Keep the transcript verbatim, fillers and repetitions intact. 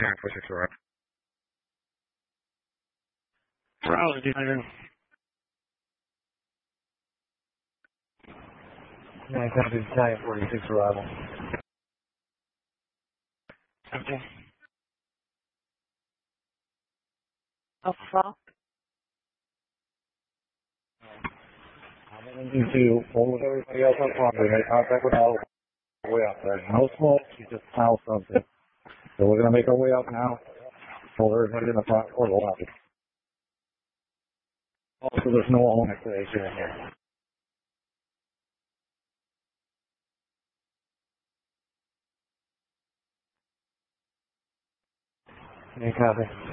ten four six arrival. Browse designer. nine copy, ten forty-six arrival. Okay. Alpha. I'm going to need to hold with everybody else up front. We make contact with all the way up there. No smoke, you just smell something. So we're going to make our way up now. Hold everybody in the front or the lobby. Also, there's no own activation in here. Any copy?